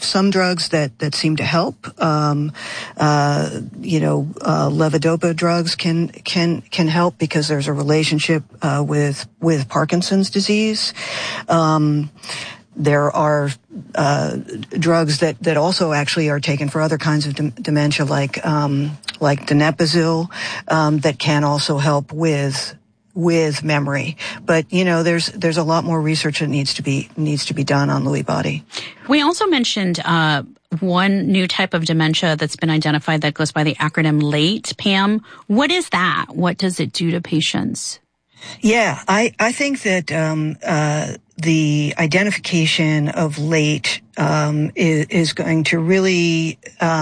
some drugs that seem to help. Levodopa drugs can help because there's a relationship with Parkinson's disease. There are drugs that also actually are taken for other kinds of dementia, like donepezil, that can also help with memory. But there's a lot more research that needs to be done on Lewy body. We also mentioned one new type of dementia that's been identified that goes by the acronym LATE. Pam, what is that? What does it do to patients? Yeah, I think that the identification of LATE is going to really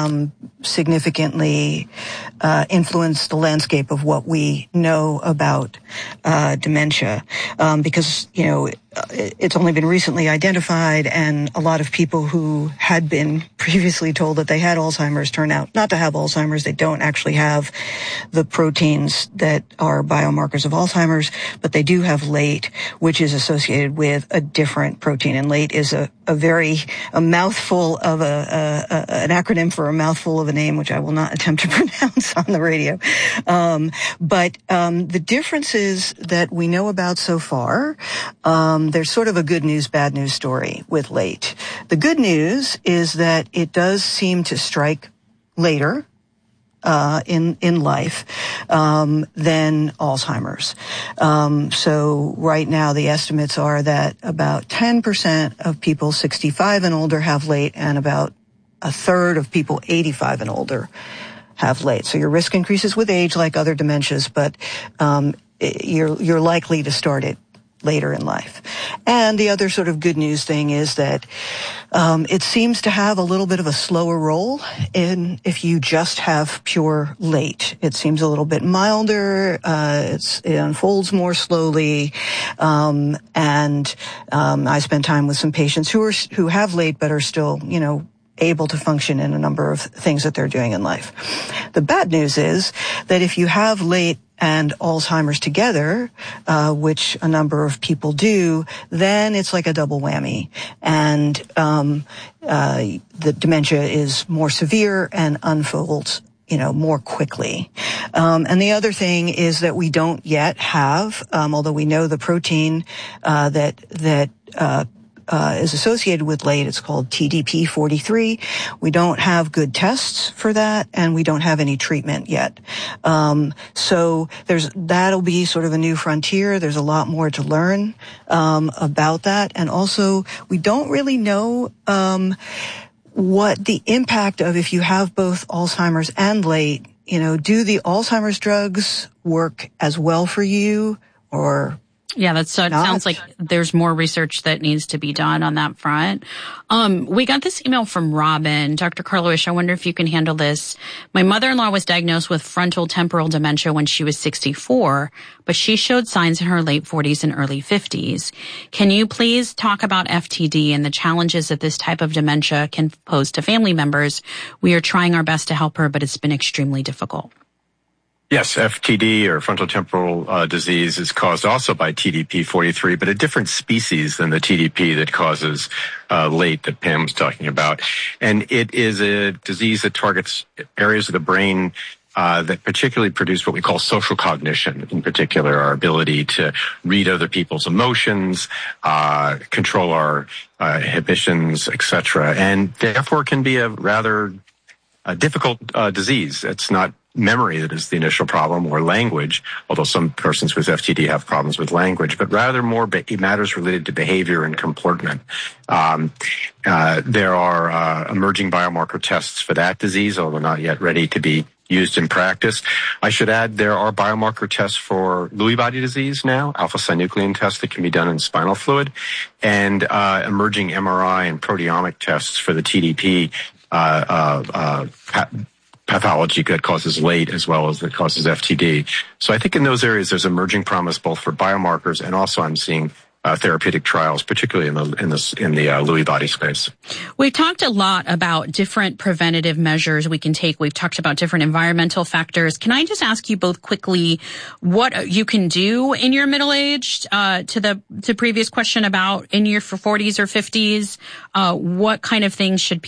significantly influence the landscape of what we know about dementia, because it's only been recently identified, and a lot of people who had been previously told that they had Alzheimer's turn out not to have Alzheimer's. They don't actually have the proteins that are biomarkers of Alzheimer's, but they do have LATE, which is associated with a different protein. And LATE is a mouthful of an acronym for a mouthful of a name, which I will not attempt to pronounce on the radio. But the differences that we know about so far, there's sort of a good news, bad news story with LATE. The good news is that it does seem to strike later in life than Alzheimer's. So right now the estimates are that about 10% of people 65 and older have LATE, and about a third of people 85 and older have LATE. So your risk increases with age like other dementias, but you're likely to start it later in life. And the other sort of good news thing is that it seems to have a little bit of a slower roll if you just have pure LATE. It seems a little bit milder, it unfolds more slowly, and I spend time with some patients who have LATE but are still, able to function in a number of things that they're doing in life. The bad news is that if you have LATE and Alzheimer's together, which a number of people do, then it's like a double whammy. And the dementia is more severe and unfolds more quickly. And the other thing is that we don't yet have, although we know the protein that is associated with LATE, it's called TDP-43. We don't have good tests for that, and we don't have any treatment yet. So that'll be sort of a new frontier. There's a lot more to learn about that. And also, we don't really know what the impact of if you have both Alzheimer's and LATE, do the Alzheimer's drugs work as well for you, or yeah, it sounds like there's more research that needs to be done on that front. We got this email from Robin. Dr. Karlowicz, I wonder if you can handle this. My mother-in-law was diagnosed with frontal temporal dementia when she was 64, but she showed signs in her late 40s and early 50s. Can you please talk about FTD and the challenges that this type of dementia can pose to family members? We are trying our best to help her, but it's been extremely difficult. Yes, FTD, or frontotemporal disease, is caused also by TDP-43, but a different species than the TDP that causes LATE that Pam was talking about. And it is a disease that targets areas of the brain that particularly produce what we call social cognition, in particular our ability to read other people's emotions, control our inhibitions, etc., and therefore can be a rather difficult disease. It's not memory that is the initial problem, or language, although some persons with FTD have problems with language, but rather more matters related to behavior and comportment. There are emerging biomarker tests for that disease, although not yet ready to be used in practice. I should add there are biomarker tests for Lewy body disease now, alpha-synuclein tests that can be done in spinal fluid, and emerging MRI and proteomic tests for the TDP pathology that causes LATE as well as that causes FTD. So I think in those areas there's emerging promise both for biomarkers, and also I'm seeing therapeutic trials, particularly in the Lewy body space. We've talked a lot about different preventative measures we can take. We've talked about different environmental factors. Can I just ask you both quickly what you can do in your middle-aged, to the previous question about in your 40s or 50s, what kind of things should